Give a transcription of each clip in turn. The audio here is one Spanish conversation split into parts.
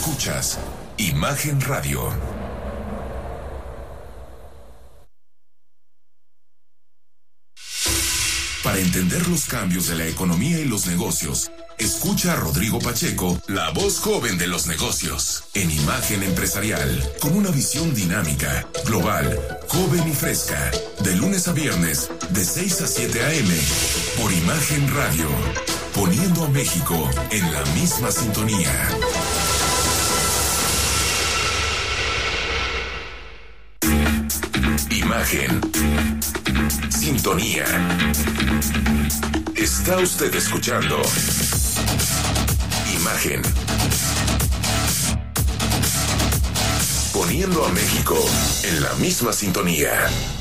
Escuchas Imagen Radio. Para entender los cambios de la economía y los negocios, escucha a Rodrigo Pacheco, la voz joven de los negocios, en Imagen Empresarial, con una visión dinámica, global, joven y fresca, de lunes a viernes, de 6 a 7 a.m., por Imagen Radio, poniendo a México en la misma sintonía. Imagen. Sintonía. Está usted escuchando Imagen. Poniendo a México en la misma sintonía.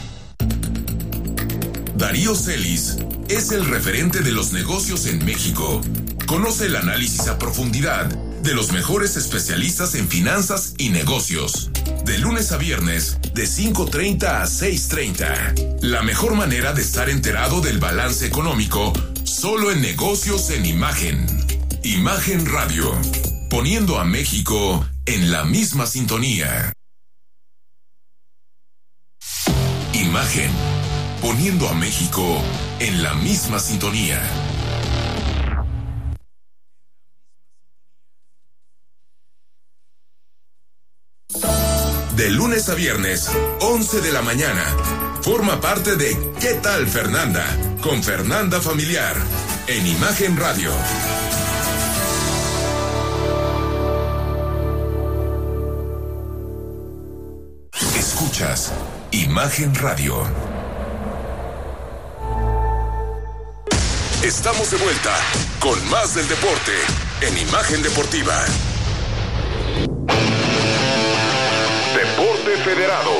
Darío Celis es el referente de los negocios en México. Conoce el análisis a profundidad de los mejores especialistas en finanzas y negocios. De lunes a viernes, de 5:30 a 6:30. La mejor manera de estar enterado del balance económico, solo en negocios en Imagen. Imagen Radio, poniendo a México en la misma sintonía. Imagen, poniendo a México en la misma sintonía. De lunes a viernes, 11 de la mañana. Forma parte de ¿Qué tal, Fernanda? Con Fernanda Familiar, en Imagen Radio. Escuchas Imagen Radio. Estamos de vuelta con más del deporte en Imagen Deportiva. Deporte Federado.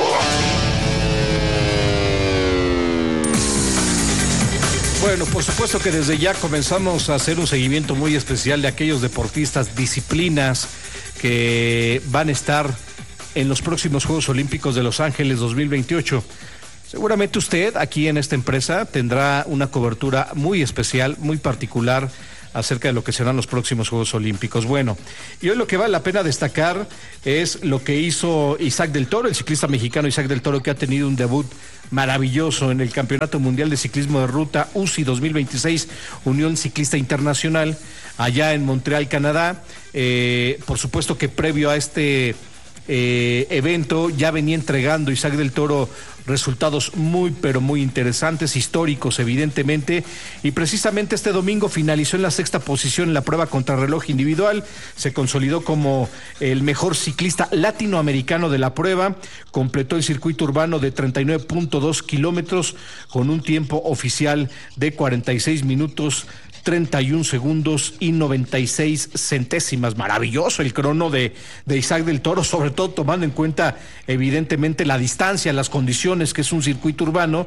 Bueno, por supuesto que desde ya comenzamos a hacer un seguimiento muy especial de aquellos deportistas, disciplinas que van a estar en los próximos Juegos Olímpicos de Los Ángeles 2028. Seguramente usted aquí en esta empresa tendrá una cobertura muy especial, muy particular acerca de lo que serán los próximos Juegos Olímpicos. Bueno, y hoy lo que vale la pena destacar es lo que hizo Isaac del Toro, el ciclista mexicano Isaac del Toro, que ha tenido un debut maravilloso en el Campeonato Mundial de Ciclismo de Ruta UCI 2026, Unión Ciclista Internacional, allá en Montreal, Canadá. Por supuesto que previo a este evento ya venía entregando Isaac del Toro resultados muy pero muy interesantes, históricos evidentemente, y precisamente este domingo finalizó en la 6ª posición en la prueba contrarreloj individual, se consolidó como el mejor ciclista latinoamericano de la prueba, completó el circuito urbano de 39.2 kilómetros con un tiempo oficial de 46 minutos 31 segundos y 96 centésimas. Maravilloso el crono de Isaac del Toro, sobre todo tomando en cuenta evidentemente la distancia, las condiciones, que es un circuito urbano,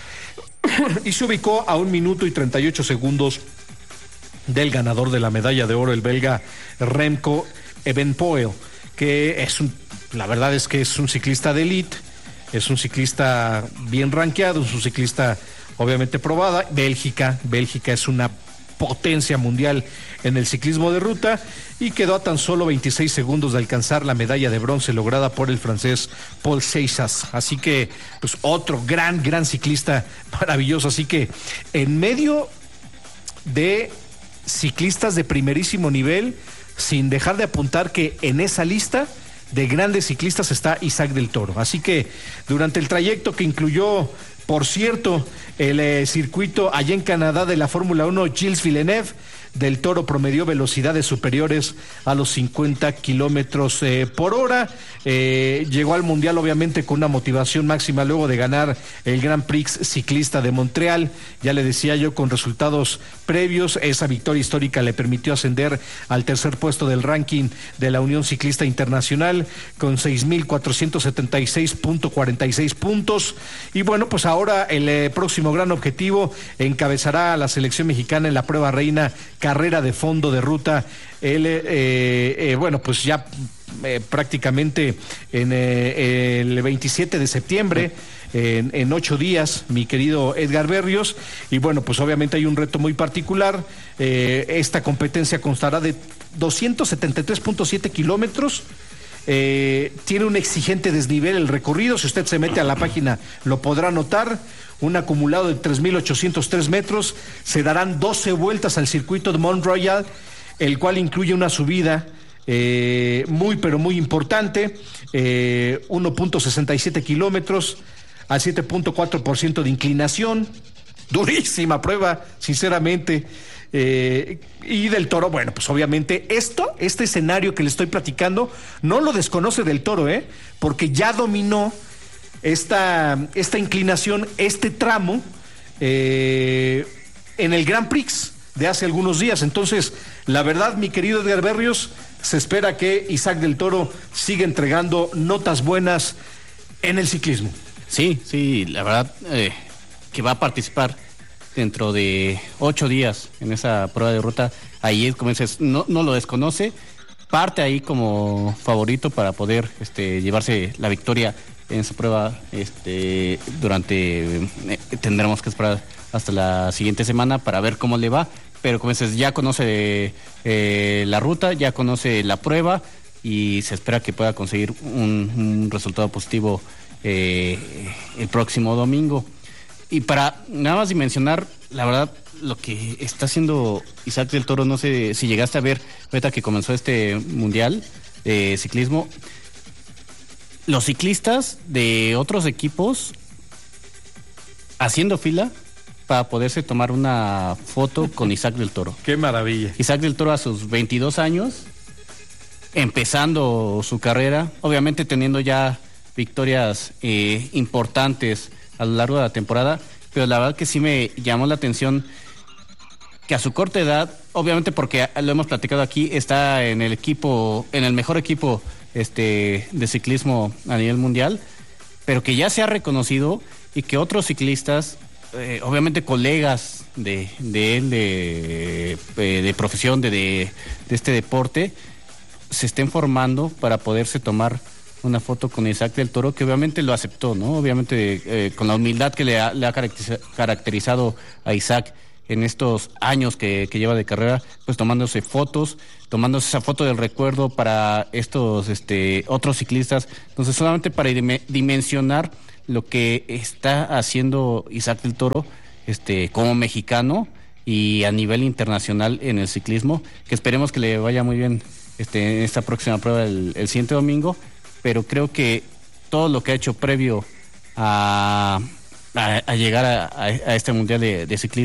y se ubicó a 1 minuto y 38 segundos del ganador de la medalla de oro, el belga Remco Evenepoel, que la verdad es que es un ciclista de élite, es un ciclista bien rankeado, es un ciclista obviamente probada. Bélgica es una potencia mundial en el ciclismo de ruta y quedó a tan solo 26 segundos de alcanzar la medalla de bronce lograda por el francés Paul Seixas. Así que, pues, otro gran ciclista maravilloso. Así que, en medio de ciclistas de primerísimo nivel, sin dejar de apuntar que en esa lista de grandes ciclistas está Isaac del Toro. Así que, durante el trayecto que incluyó, por cierto, el circuito allá en Canadá de la Fórmula 1, Gilles Villeneuve, del Toro promedió velocidades superiores a los 50 kilómetros por hora. Llegó al Mundial obviamente con una motivación máxima luego de ganar el Grand Prix ciclista de Montreal. Ya le decía yo, con resultados previos, esa victoria histórica le permitió ascender al tercer puesto del ranking de la Unión Ciclista Internacional con 6,476.46 puntos. Y bueno, pues ahora el próximo gran objetivo: encabezará a la selección mexicana en la prueba reina, carrera de fondo de ruta. Bueno, pues ya prácticamente en el 27 de septiembre, en 8 días, mi querido Edgar Berrios. Y bueno, pues obviamente hay un reto muy particular. Esta competencia constará de 273.7 kilómetros. Tiene un exigente desnivel el recorrido. Si usted se mete a la página lo podrá notar. Un acumulado de 3.803 metros. Se darán 12 vueltas al circuito de Mont Royal, el cual incluye una subida muy pero muy importante, 1.67 kilómetros a 7.4% de inclinación. Durísima prueba, sinceramente. Y Del Toro, bueno, pues obviamente este escenario que le estoy platicando no lo desconoce Del Toro, porque ya dominó esta inclinación, este tramo en el Grand Prix de hace algunos días. Entonces, la verdad, mi querido Edgar Berrios, se espera que Isaac Del Toro siga entregando notas buenas en el ciclismo. Sí, la verdad que va a participar dentro de 8 días en esa prueba de ruta. Ahí, como dices, no lo desconoce, parte ahí como favorito para poder llevarse la victoria en esa prueba. Tendremos que esperar hasta la siguiente semana para ver cómo le va, pero como dices, ya conoce la ruta, ya conoce la prueba y se espera que pueda conseguir un resultado positivo el próximo domingo. Y para nada más dimensionar, la verdad, lo que está haciendo Isaac Del Toro, no sé si llegaste a ver ahorita que comenzó este mundial de ciclismo, los ciclistas de otros equipos haciendo fila para poderse tomar una foto con Isaac Del Toro. ¡Qué maravilla! Isaac Del Toro a sus 22 años, empezando su carrera, obviamente teniendo ya victorias importantes a lo largo de la temporada, pero la verdad que sí me llamó la atención que a su corta edad, obviamente porque lo hemos platicado aquí, está en el mejor equipo de ciclismo a nivel mundial, pero que ya se ha reconocido y que otros ciclistas, obviamente colegas de él, de profesión, de este deporte, se estén formando para poderse tomar una foto con Isaac Del Toro, que obviamente lo aceptó, ¿no? Obviamente con la humildad que le ha caracterizado a Isaac en estos años que lleva de carrera, pues tomándose esa foto del recuerdo para estos otros ciclistas. Entonces, solamente para dimensionar lo que está haciendo Isaac Del Toro como mexicano y a nivel internacional en el ciclismo, que esperemos que le vaya muy bien en esta próxima prueba el siguiente domingo. Pero creo que todo lo que ha hecho previo a llegar a este mundial de ciclismo